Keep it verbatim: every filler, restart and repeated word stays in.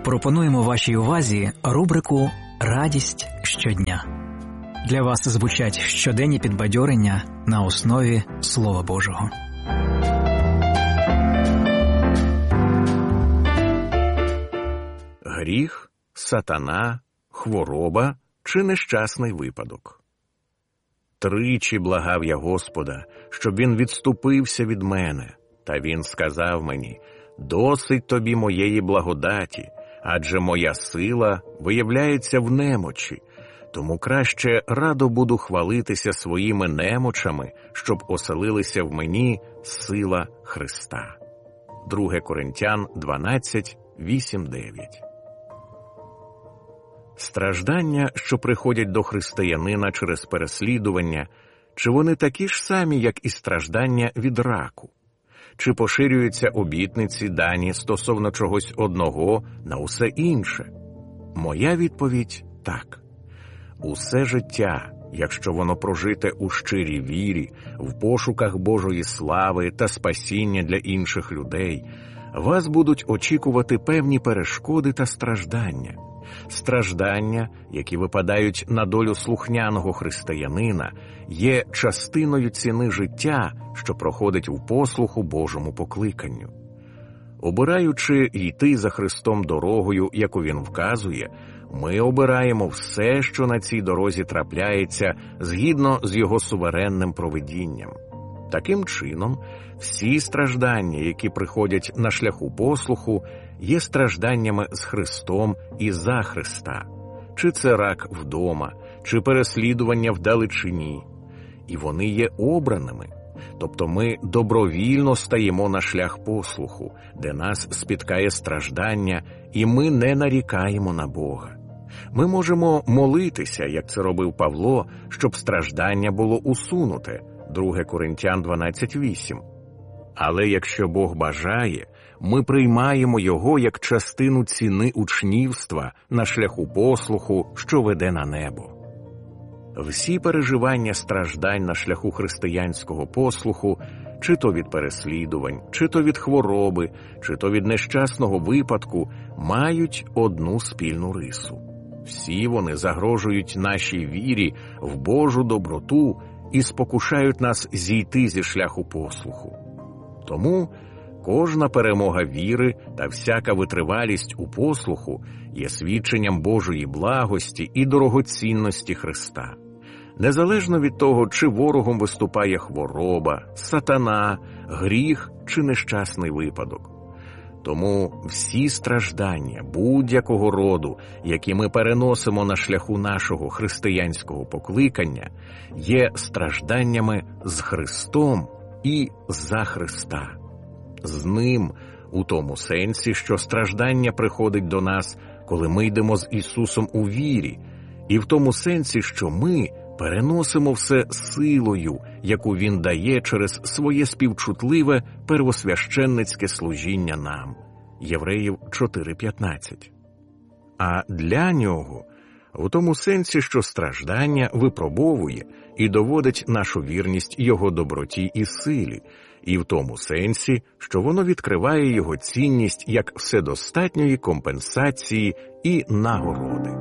Пропонуємо вашій увазі рубрику «Радість щодня». Для вас звучать щоденні підбадьорення на основі Слова Божого. Гріх, сатана, хвороба чи нещасний випадок. Тричі благав я Господа, щоб він відступився від мене, та він сказав мені: «Досить тобі моєї благодаті, адже моя сила виявляється в немочі, тому краще радо буду хвалитися своїми немочами, щоб оселилися в мені сила Христа». друге Коринтян дванадцять, вісім дев'ять. Страждання, що приходять до християнина через переслідування, чи вони такі ж самі, як і страждання від раку? Чи поширюються обітниці, дані стосовно чогось одного на усе інше? Моя відповідь – так. Усе життя, якщо воно прожите у щирій вірі, в пошуках Божої слави та спасіння для інших людей, вас будуть очікувати певні перешкоди та страждання. Страждання, які випадають на долю слухняного християнина, є частиною ціни життя, що проходить у послуху Божому покликанню. Обираючи йти за Христом дорогою, яку Він вказує, ми обираємо все, що на цій дорозі трапляється, згідно з Його суверенним провидінням. Таким чином, всі страждання, які приходять на шляху послуху, є стражданнями з Христом і за Христа. Чи це рак вдома, чи переслідування вдалечині. І вони є обраними. Тобто ми добровільно стаємо на шлях послуху, де нас спіткає страждання, і ми не нарікаємо на Бога. Ми можемо молитися, як це робив Павло, щоб страждання було усунуте, друге Коринтян дванадцять вісім. Але якщо Бог бажає, ми приймаємо Його як частину ціни учнівства на шляху послуху, що веде на небо. Всі переживання страждань на шляху християнського послуху, чи то від переслідувань, чи то від хвороби, чи то від нещасного випадку, мають одну спільну рису. Всі вони загрожують нашій вірі в Божу доброту і спокушають нас зійти зі шляху послуху. Тому кожна перемога віри та всяка витривалість у послуху є свідченням Божої благості і дорогоцінності Христа. Незалежно від того, чи ворогом виступає хвороба, сатана, гріх чи нещасний випадок. Тому всі страждання будь-якого роду, які ми переносимо на шляху нашого християнського покликання, є стражданнями з Христом і за Христа. З Ним у тому сенсі, що страждання приходить до нас, коли ми йдемо з Ісусом у вірі, і в тому сенсі, що ми переносимо все силою, яку Він дає через своє співчутливе первосвященницьке служіння нам. Євреїв чотири п'ятнадцять. А для Нього у тому сенсі, що страждання випробовує і доводить нашу вірність Його доброті і силі, і в тому сенсі, що воно відкриває Його цінність як вседостатньої компенсації і нагороди.